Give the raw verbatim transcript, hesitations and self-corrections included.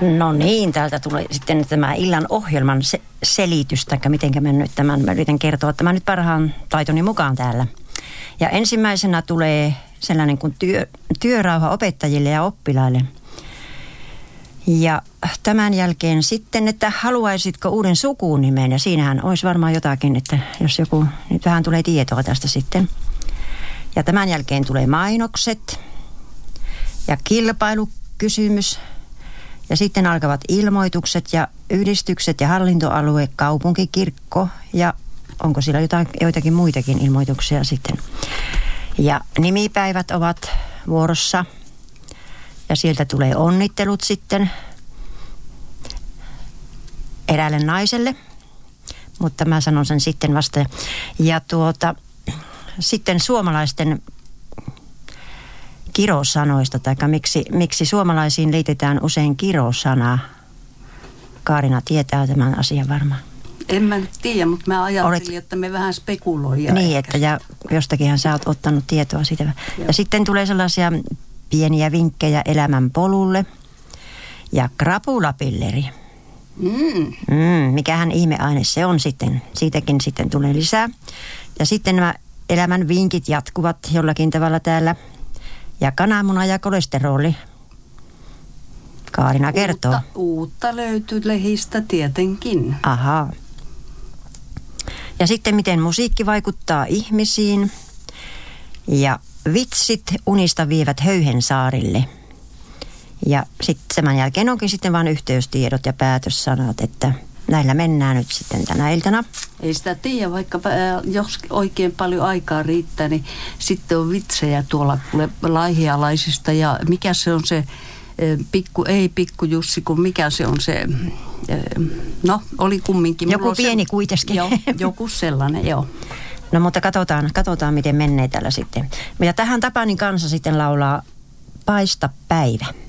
No niin, täältä tulee sitten tämä illan ohjelman se- selitys, tai mitenkä mä nyt tämän mä yritän kertoa tämän nyt parhaan taitoni mukaan täällä. Ja ensimmäisenä tulee sellainen kuin työ, työrauha opettajille ja oppilaille. Ja tämän jälkeen sitten, että haluaisitko uuden sukunimen, ja siinähän olisi varmaan jotakin, että jos joku, nyt vähän tulee tietoa tästä sitten. Ja tämän jälkeen tulee mainokset ja kilpailukysymys. Ja sitten alkavat ilmoitukset ja yhdistykset ja hallintoalue, kaupunki, kirkko ja onko siellä jotain, joitakin muitakin ilmoituksia sitten. Ja nimipäivät ovat vuorossa ja sieltä tulee onnittelut sitten eräälle naiselle, mutta mä sanon sen sitten vasta. Ja tuota, sitten suomalaisten kirosanoista, tai miksi, miksi suomalaisiin liitetään usein kirosana. Kaarina tietää tämän asian varmaan. En mä nyt tiedä, mutta mä ajattelin, Olet... että me vähän spekuloidaan. Niin, ehkä. Että ja jostakinhan sä oot ottanut tietoa siitä. Joo. Ja sitten tulee sellaisia pieniä vinkkejä elämän polulle. Ja krapulapilleri. Mm. Mm, mikähän ihmeaine se on sitten. Siitäkin sitten tulee lisää. Ja sitten nämä elämän vinkit jatkuvat jollakin tavalla täällä. Ja kananmuna ja kolesteroli. Kaarina kertoo. Uutta, uutta löytyy lehistä tietenkin. Ahaa. Ja sitten miten musiikki vaikuttaa ihmisiin. Ja vitsit unista vievät Höyhensaarille. Ja sitten tämän jälkeen onkin sitten vain yhteystiedot ja päätössanat, että näillä mennään nyt sitten tänä iltana. Ei sitä tiedä, vaikka jos oikein paljon aikaa riittää, niin sitten on vitsejä tuolla laihialaisista. Ja mikä se on se pikku, ei pikku Jussi, kun mikä se on se, no oli kumminkin. Joku pieni se, kuitenkin. Joo, joku sellainen, joo. No mutta katsotaan, katsotaan miten menee tällä sitten. Ja tähän Tapanin kanssa sitten laulaa Paista päivä.